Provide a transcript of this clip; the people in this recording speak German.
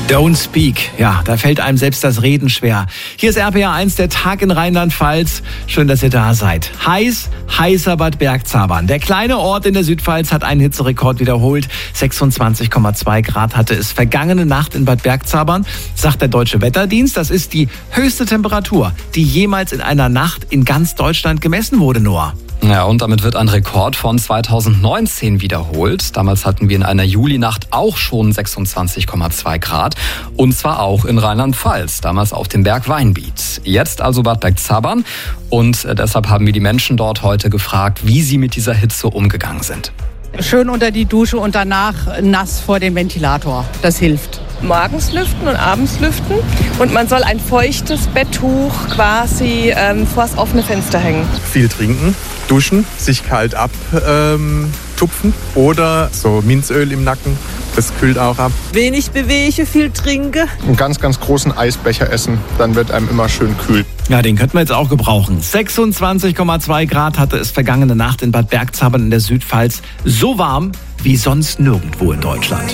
Don't speak. Ja, da fällt einem selbst das Reden schwer. Hier ist RPA 1, der Tag in Rheinland-Pfalz. Schön, dass ihr da seid. Heißer Bad Bergzabern. Der kleine Ort in der Südpfalz hat einen Hitzerekord wiederholt. 26,2 Grad hatte es vergangene Nacht in Bad Bergzabern, sagt der Deutsche Wetterdienst. Das ist die höchste Temperatur, die jemals in einer Nacht in ganz Deutschland gemessen wurde, Noah. Ja, und damit wird ein Rekord von 2019 wiederholt. Damals hatten wir in einer Julinacht auch schon 26,2 Grad. Und zwar auch in Rheinland-Pfalz, damals auf dem Berg Weinbiet. Jetzt also Bad Bergzabern. Und deshalb haben wir die Menschen dort heute gefragt, wie sie mit dieser Hitze umgegangen sind. Schön unter die Dusche und danach nass vor den Ventilator. Das hilft. Morgens lüften und abends lüften. Und man soll ein feuchtes Betttuch quasi vors offene Fenster hängen. Viel trinken, duschen, sich kalt abtupfen oder so Minzöl im Nacken. Das kühlt auch ab. Wenig bewege, viel trinke. Einen ganz großen Eisbecher essen, dann wird einem immer schön kühl. Ja, den könnten wir jetzt auch gebrauchen. 26,2 Grad hatte es vergangene Nacht in Bad Bergzabern in der Südpfalz. So warm wie sonst nirgendwo in Deutschland.